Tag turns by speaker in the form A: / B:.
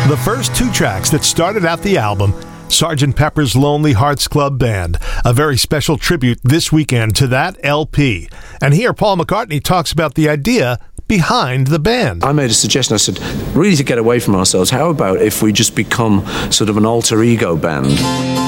A: The first two tracks that started out the album, Sgt. Pepper's Lonely Hearts Club Band, a very special tribute this weekend to that LP. And here Paul McCartney talks about the idea behind the band.
B: I made a suggestion. I said, really to get away from ourselves, how about if we just become sort of an alter ego band?